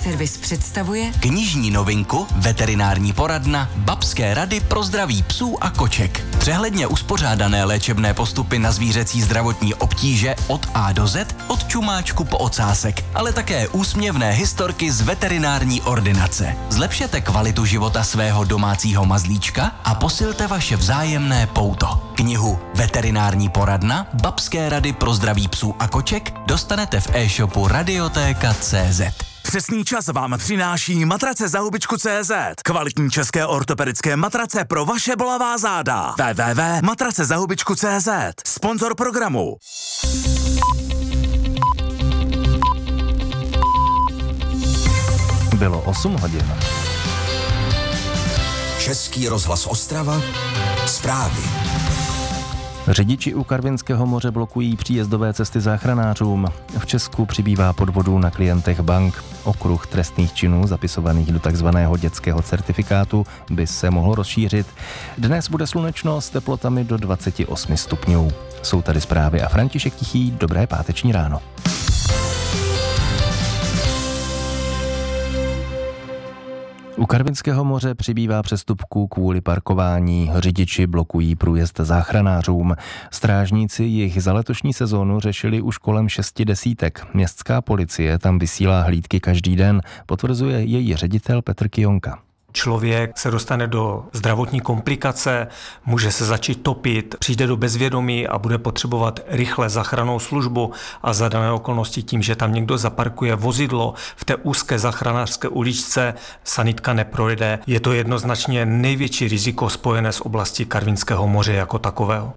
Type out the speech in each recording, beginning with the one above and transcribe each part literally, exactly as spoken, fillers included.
Servis představuje knižní novinku Veterinární poradna Babské rady pro zdraví psů a koček. Přehledně uspořádané léčebné postupy na zvířecí zdravotní obtíže od A do Z, od čumáčku po ocásek, ale také úsměvné historky z veterinární ordinace. Zlepšete kvalitu života svého domácího mazlíčka a posilte vaše vzájemné pouto. Knihu Veterinární poradna Babské rady pro zdraví psů a koček dostanete v e-shopu radioteka tečka cé zet. Přesný čas vám přináší matrace za hubičku tečka cé zet. Kvalitní české ortopedické matrace pro vaše bolavá záda. w w w tečka matrace za hubičku tečka cé zet. Sponzor programu. Bylo osm hodin. Český rozhlas Ostrava. Zprávy. Řidiči u Karvinského moře blokují příjezdové cesty záchranářům. V Česku přibývá podvodů na klientech bank. Okruh trestných činů zapisovaných do takzvaného dětského certifikátu by se mohl rozšířit. Dnes bude slunečno s teplotami do dvacet osm stupňů. Jsou tady zprávy a František Tichý, dobré páteční ráno. U Karvinského moře přibývá přestupků kvůli parkování. Řidiči blokují průjezd záchranářům. Strážníci jich za letošní sezónu řešili už kolem šesti desítek. Městská policie tam vysílá hlídky každý den, potvrzuje její ředitel Petr Kionka. Člověk se dostane do zdravotní komplikace, může se začít topit, přijde do bezvědomí a bude potřebovat rychle záchrannou službu a za dané okolnosti tím, že tam někdo zaparkuje vozidlo v té úzké záchranářské uličce, sanitka neprojde. Je to jednoznačně největší riziko spojené s oblastí Karvinského moře jako takového.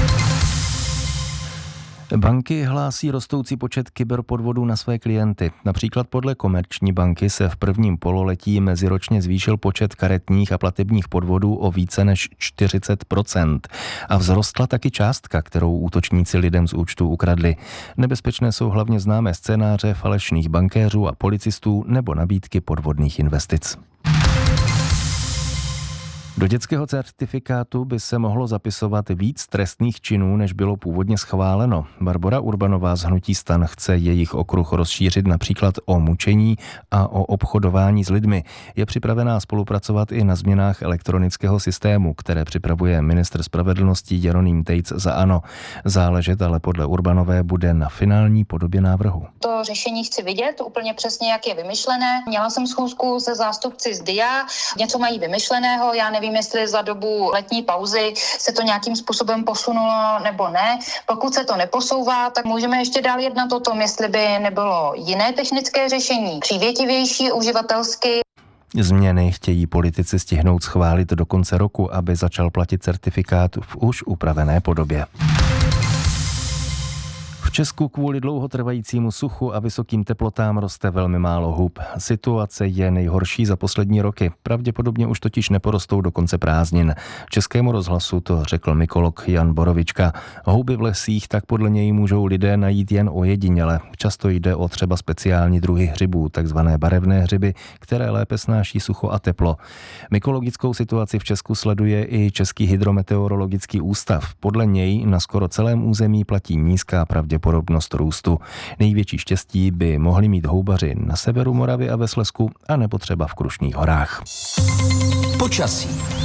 Banky hlásí rostoucí počet kyberpodvodů na své klienty. Například podle Komerční banky se v prvním pololetí meziročně zvýšil počet karetních a platebních podvodů o více než čtyřicet procent. A vzrostla taky částka, kterou útočníci lidem z účtu ukradli. Nebezpečné jsou hlavně známé scénáře falešných bankéřů a policistů nebo nabídky podvodných investic. Do dětského certifikátu by se mohlo zapisovat víc trestných činů, než bylo původně schváleno. Barbora Urbanová z hnutí STAN chce jejich okruh rozšířit například o mučení a o obchodování s lidmi. Je připravená spolupracovat i na změnách elektronického systému, které připravuje ministr spravedlnosti Jeroným Tejc za ANO. Záležet ale podle Urbanové bude na finální podobě návrhu. To řešení chci vidět úplně přesně, jak je vymyšlené. Měla jsem schůzku se zástupci z D I A, něco mají vymyšleného, já nevím, jestli za dobu letní pauzy se to nějakým způsobem posunulo nebo ne. Pokud se to neposouvá, tak můžeme ještě dál jednat o tom, jestli by nebylo jiné technické řešení, přívětivější, uživatelsky. Změny chtějí politici stihnout schválit do konce roku, aby začal platit certifikát v už upravené podobě. V Česku kvůli dlouhotrvajícímu suchu a vysokým teplotám roste velmi málo hub. Situace je nejhorší za poslední roky. Pravděpodobně už totiž neporostou do konce prázdnin. Českému rozhlasu to řekl mykolog Jan Borovička. Houby v lesích tak podle něj můžou lidé najít jen ojediněle. Často jde o třeba speciální druhy hřibů, takzvané barevné hřiby, které lépe snáší sucho a teplo. Mykologickou situaci v Česku sleduje i Český hydrometeorologický ústav. Podle něj na skoro celém území platí nízká pravděpodobnost růstu. Největší štěstí by mohli mít houbaři na severu Moravy a ve Slezsku a nebo třeba v Krušných horách. Počasí.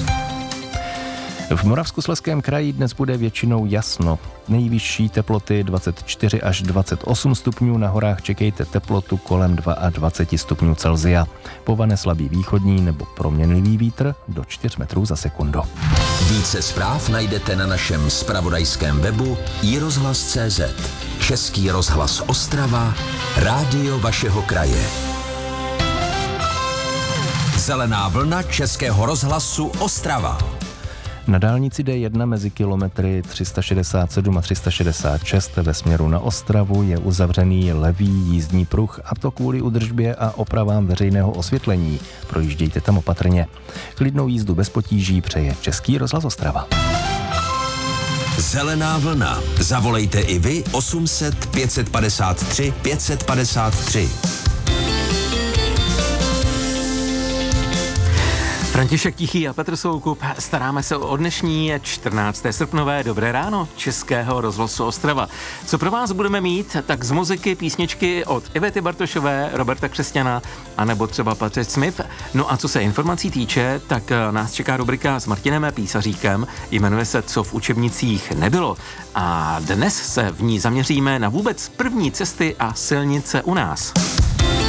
V Moravskoslezském kraji dnes bude většinou jasno. Nejvyšší teploty dvacet čtyři až dvacet osm stupňů, na horách čekejte teplotu kolem dvacet dva stupňů Celsia. Povane slabý východní nebo proměnlivý vítr do čtyř metrů za sekundu. Více zpráv najdete na našem zpravodajském webu i rozhlas tečka cé zet. Český rozhlas Ostrava, rádio vašeho kraje. Zelená vlna Českého rozhlasu Ostrava. Na dálnici D jedna mezi kilometry tři sta šedesát sedm a tři sta šedesát šest ve směru na Ostravu je uzavřený levý jízdní pruh, a to kvůli údržbě a opravám veřejného osvětlení. Projíždějte tam opatrně. Klidnou jízdu bez potíží přeje Český rozhlas Ostrava. Zelená vlna. Zavolejte i vy osm set pět set padesát tři pět set padesát tři. František Tichý a Petr Soukup, staráme se o dnešní čtrnácté srpnové Dobré ráno Českého rozhlasu Ostrava. Co pro vás budeme mít, tak z muziky písničky od Ivety Bartošové, Roberta Křesťana, anebo třeba Patrick Smith. No a co se informací týče, tak nás čeká rubrika s Martinem Písaříkem, jmenuje se Co v učebnicích nebylo. A dnes se v ní zaměříme na vůbec první cesty a silnice u nás.